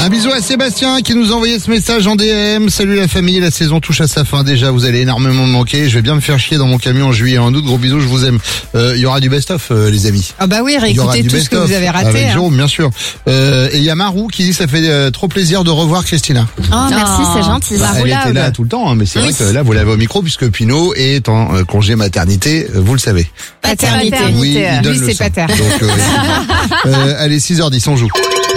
Un bisou à Sébastien qui nous a envoyé ce message en DM. Salut la famille, la saison touche à sa fin déjà, vous allez énormément me manquer. Je vais bien me faire chier dans mon camion en juillet et en août. Gros bisous, je vous aime. Il y aura du best-of les amis. Ah bah oui, réécoutez tout ce que vous avez raté. Avec Jérôme, bien sûr. Et il y a Marou qui dit ça fait trop plaisir de revoir Christina. Oh merci, c'est gentil. Elle était là tout le temps, mais c'est vrai que là vous l'avez au micro puisque Pinot est en congé maternité, vous le savez. Paternité. Oui, il donne lui le c'est sang. pater. Donc, allez, 6h10, on joue.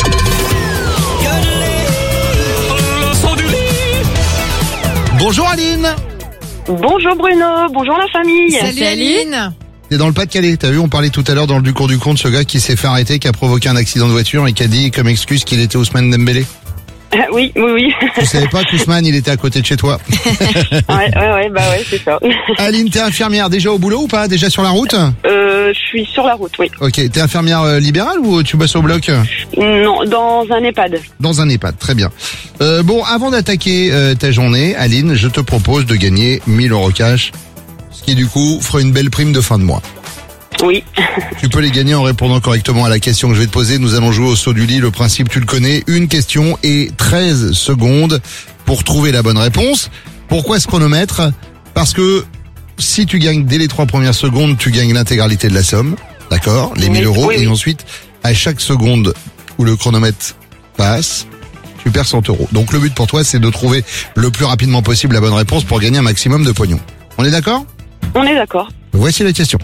Bonjour Aline. Bonjour Bruno, bonjour la famille. Salut Aline. T'es dans le Pas-de-Calais, t'as vu, on parlait tout à l'heure dans le cours du compte, ce gars qui s'est fait arrêter, qui a provoqué un accident de voiture et qui a dit comme excuse qu'il était Ousmane Dembélé. Oui. Tu savais pas qu'Ousmane, il était à côté de chez toi. ouais, c'est ça. Aline, t'es infirmière, déjà au boulot ou pas? Déjà sur la route? Je suis sur la route, oui. Ok, t'es infirmière libérale ou tu bosses au bloc? Non, dans un EHPAD. Dans un EHPAD, très bien. Bon, avant d'attaquer ta journée, Aline, je te propose de gagner 1000 € cash, ce qui du coup fera une belle prime de fin de mois. Oui. Tu peux les gagner en répondant correctement à la question que je vais te poser. Nous allons jouer au saut du lit. Le principe, tu le connais. Une question et 13 secondes pour trouver la bonne réponse. Pourquoi ce chronomètre? Parce que si tu gagnes dès les 3 premières secondes, tu gagnes l'intégralité de la somme. D'accord? Les 1000 €. Oui. Et ensuite, à chaque seconde où le chronomètre passe, tu perds 100 €. Donc le but pour toi, c'est de trouver le plus rapidement possible la bonne réponse pour gagner un maximum de pognon. On est d'accord? On est d'accord. Voici la question.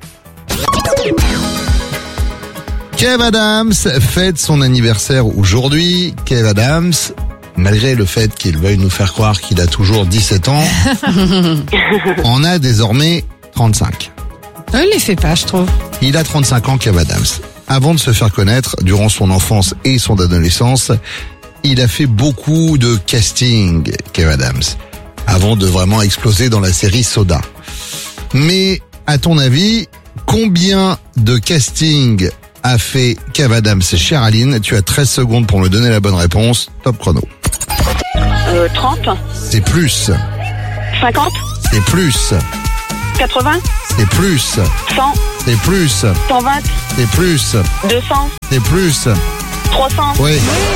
Kev Adams fête son anniversaire aujourd'hui. Kev Adams, malgré le fait qu'il veuille nous faire croire qu'il a toujours 17 ans, en a désormais 35. Il les fait pas, je trouve. Il a 35 ans, Kev Adams. Avant de se faire connaître, durant son enfance et son adolescence, il a fait beaucoup de casting, Kev Adams, avant de vraiment exploser dans la série Soda. Mais, à ton avis, combien de castings a fait Kev Adams, chère Aline? Tu as 13 secondes pour me donner la bonne réponse. Top chrono. 30. C'est plus. 50. C'est plus. 80. C'est plus. 100. C'est plus. 120. C'est plus. 200. C'est plus. 300. Oui.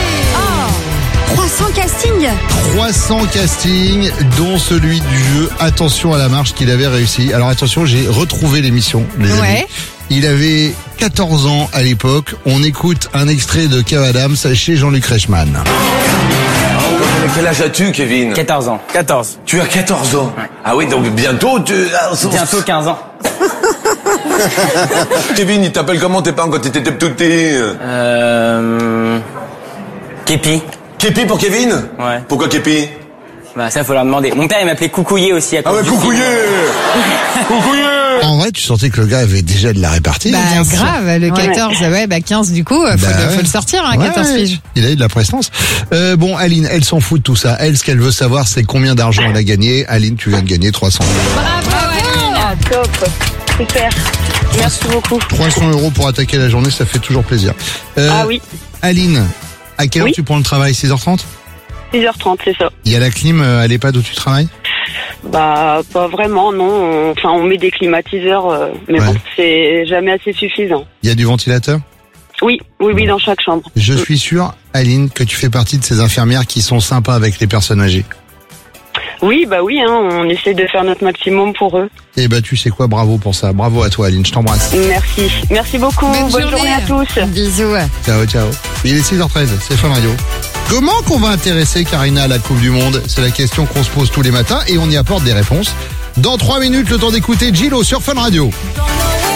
300 castings. 300 castings, dont celui du jeu Attention à la marche qu'il avait réussi. Alors attention, j'ai retrouvé l'émission, les amis. Ouais. Il avait 14 ans à l'époque. On écoute un extrait de Kev Adams chez Jean-Luc Reichmann. Quel âge as-tu, Kevin? 14 ans. 14. Tu as 14 ans? Ouais. Ah oui, donc bientôt Bientôt 15 ans. Kevin, il t'appelle comment tes parents quand t'étais tout petit? Képi. Képi pour Kevin? Ouais. Pourquoi Képi? Bah ça faut leur demander. Mon père il m'appelait Coucouillé aussi à cause Ah ouais, du Coucouillé! Coucouillé! En vrai, tu sentais que le gars avait déjà de la répartie. Bah bien sûr. grave, le 14, ouais, 15 du coup, faut le sortir, hein, 14 piges. Il a eu de la prestance. Bon, Aline, elle s'en fout de tout ça. Elle, ce qu'elle veut savoir, c'est combien d'argent elle a gagné. Aline, tu viens de gagner 300 €. Bravo Aline. Ah, top. Super. Merci beaucoup. 300 € pour attaquer la journée, ça fait toujours plaisir. Ah oui. Aline, à quelle heure Oui. tu prends le travail? 6h30? 6h30, c'est ça. Il y a la clim à l'EHPAD où tu travailles? Bah, pas vraiment, non. Enfin, on met des climatiseurs, mais Ouais. bon, c'est jamais assez suffisant. Il y a du ventilateur? Oui, dans chaque chambre. Je suis sûr, Aline, que tu fais partie de ces infirmières qui sont sympas avec les personnes âgées. Oui, on essaie de faire notre maximum pour eux. Eh ben, tu sais quoi, bravo pour ça. Bravo à toi, Aline, je t'embrasse. Merci. Merci beaucoup. Bonne journée à tous. Bisous. Ciao, ciao. Il est 6h13, c'est Fun Radio. Comment qu'on va intéresser Karina à la Coupe du Monde? C'est la question qu'on se pose tous les matins et on y apporte des réponses. Dans 3 minutes, le temps d'écouter Gillo sur Fun Radio.